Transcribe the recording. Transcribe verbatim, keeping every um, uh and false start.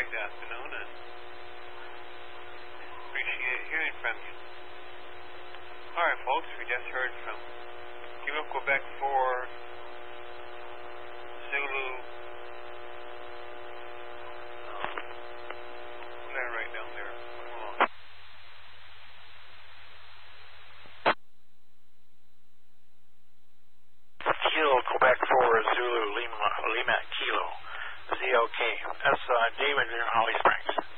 great afternoon, and appreciate hearing from you. All right, folks, we just heard from Kilo Quebec four, Zulu. Um, what did I write down there? Come on. Kilo Quebec four, Zulu Lima Lima Kilo, Z O K. That's uh, David in Holly Springs.